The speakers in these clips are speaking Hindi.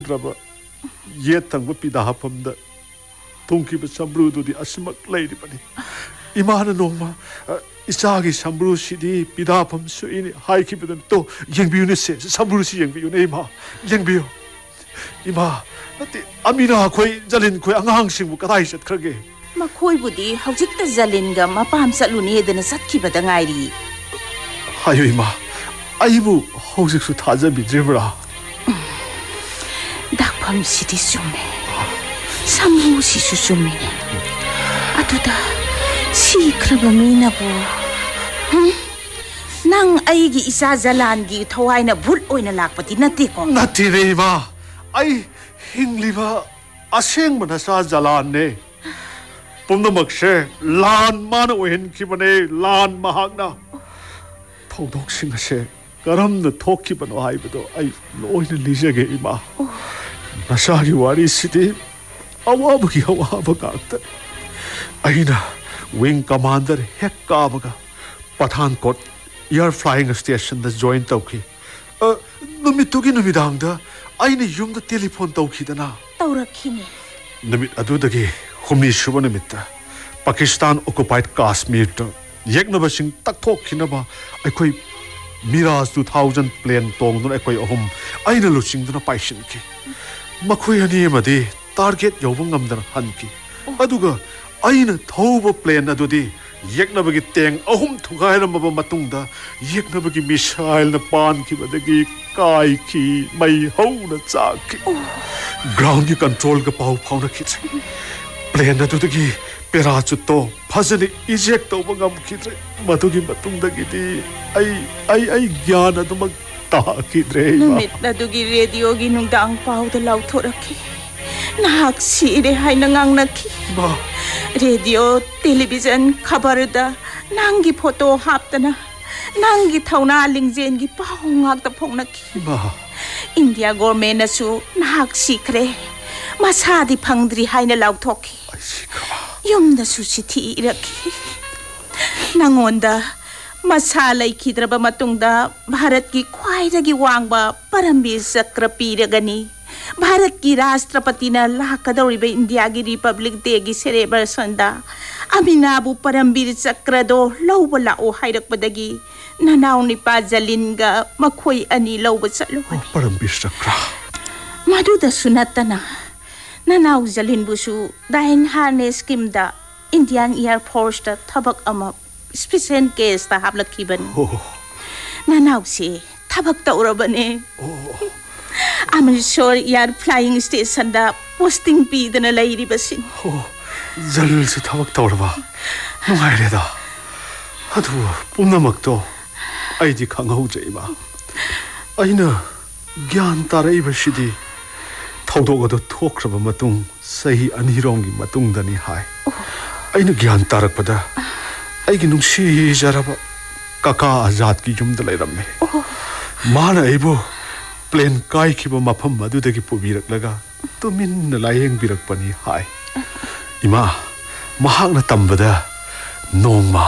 ꯂꯩꯈꯤꯗ꯭ꯔꯕ ꯌꯦꯠ ꯊꯪꯕ ꯄꯤꯗꯥꯐꯝꯗ ꯊꯨꯡꯈꯤꯕ ꯁꯝꯕ꯭ꯔꯨꯗꯨꯗꯤ ꯑꯁꯤꯃꯛ ꯂꯩꯔꯤꯕꯅꯤ ꯏꯃꯥꯅ ꯅꯣꯡꯃ 이자기 삼브루시디 비다범 수인이 하이키보던 또 영비우네세 삼브루시 영비우네 이마 영비우 이마 나티 아미나 거의 잘린 거의 앙항싱부 까다이셋 그러게 마코이부디 하우직다 잘린가 마밤 살루니 헤드는 삿키바다 ngairi 하요 이마 아이부 하우직수 타자비드리브라 닥범시디 쏨네 삼브루시수 쏨미네 아두다 시크르바 미나부 낭 아이기 이사 잘란기 토와이나 불 오이나 락바디 나티고 나티네 이마 아이 힝리바 아생마나 사 잘란네 봄노막세 란마나 오헨키바네 란마학나 통독싱하세 까람나 토키바노 하이바도 아이 노이나 리자게 이마 나사기 와리시디 아와부기 아와바각다 아이나 Wing Commander Hekabaga Pathankot Air Flying Station da join tauki numitugi numidangda aina yumda telephone taukidana taurakhini numit adudagi humni shuba numitta Pakistan occupied Kashmir to yeknaba sing takthokhinaba aikoi Mirage 2000 plane tongduna aikoi ahum aina luchingduna paishinki makhoi ani amadi target yawba ngamdana hanki aduga 아이는 더우버 플레인 아두디 예크나버기 땡 어흠 투가이람바 마뚱다 예크나버기 미사일나 반키바데기 까이키 마이 하우나 짜키 그라운드 컨트롤 가 파우 파우나 키츠 플레인 아두디 페라추토 파즈니 이젝트 오버 감키드레 마두기 마뚱다기디 아이 갸나 두막 타키드레 누밋 나두기 레디오기 눅당 파우드 라우토라키 나학 시레 하이나 강나키 radio television खबर दा नांगी फोटो हापतना नांगी थौना लिंगजेन की पाहुंगाक ता फोंगनकी इंडिया गवर्नमेंट नसु नाक सिखरे मसादी फंगद्री हाइना लाउथोकी युमदा सुचिथि इरकी नंगोंदा मसा लैखिद्रब मतुंगदा भारत की ख्वाइदगी वांगबा परमबीर चक्र पीरगनी भारत की राष्ट्रपति ने लाकदौरीब इंडिया की रिपब्लिक डे की सेलेब्रेशन दा अमिनाबु परमबीर चक्र दो लौब लाओ हाइरकबदगी ननाउ निपा जलिनगा मखोई अनि लौब चलो परमबीर चक्र मधुदा सुनतना ननाउ जलिनबुसु दाइन हार्नेस स्कीम दा इंडियन एयर फोर्स दा थबक अमा स्पेशल केस दा हाबलखिबन ननाउ से थबक तौरबने अमृतसर एयर फ्लाइंग स्टेशन दा पोस्टिंग पीदना लैरिबसिन जल से थबक तौरबा नुगाइरेदा अदु पुनमक्तो आइदि खंगहौजैमा आइना ज्ञान तारैबसिदि थौदोगदो थोख्रबा मतुंग सही अनिरोंगी मतुंगदनि हाय आइना ज्ञान तारकपदा आइगि नुंसी जराबा काका आजाद की युमदा लैरम्मे माना आइबो प्लेन काइखिबा मफम मदुदगी पुबिरकलगा तुमिन लायेंग बिरकपनि हाय इमा महाकना तंबदा नोंमा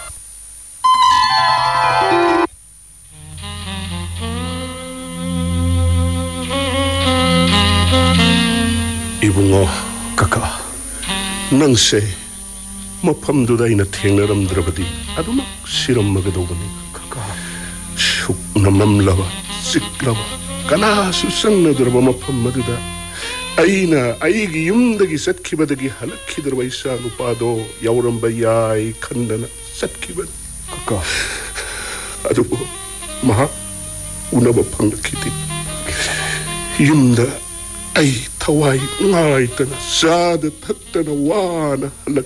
इबुंगो काका नंसे मफमदुदा इना थेंगनरमद्रबदि अदुमक सिरमगदौबनि काका सुक नममलबा सिक्लबा कनासु संगनदरबा मफम मदुदा अइना अइगी युमदगी सत्खिबदगी हलखिदरबा इसा नुपादो यौरंबा याई खंदना सत्खिबन काका अदुबो महा उनबा फंगखिति युमदा आई थवाई ngaitana sada thattana wana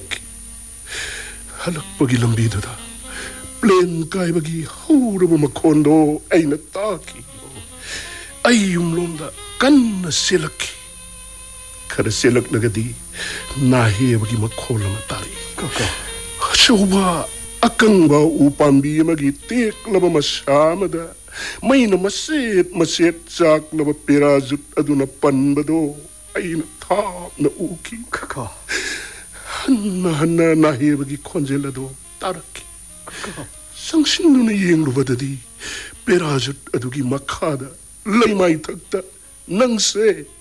halakpagi lambidada plane kaibagi hauraba makhondo aina taki ayum lomda kanna selaki khara selak nagadi nahi bagi makhola matai kaka shoba akangba upambi magi teklaba masamada maina maset chaklaba perazut aduna panbado aina thapna uki kaka hanna nahi bagi khonjelado taraki kaka sangshinuna yenglubadadi perazut adugi makhada laimai thakta nangse